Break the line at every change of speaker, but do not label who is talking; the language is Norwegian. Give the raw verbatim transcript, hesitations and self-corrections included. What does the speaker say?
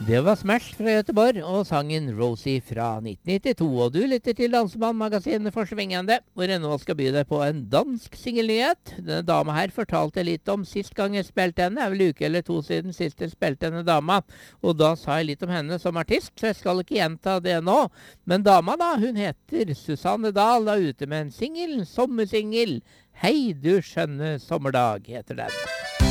Det var Smash fra Göteborg og sangen Rosie fra nitten nittito. Og du lytter til Dansebandmagasinet for Svingende, hvor jeg nå skal by deg på en dansk singelnyhet. Denne dama her fortalte jeg litt om sist gang jeg spilte henne. Det er vel uke eller to siden sist jeg spilte henne dama. Og da sa jeg litt om henne som artist, så jeg skal ikke gjenta det nå. Men dama da, hun heter Susanne Dahl, og er ute med en singel, sommersingel. Hei du skjønne sommerdag, heter den.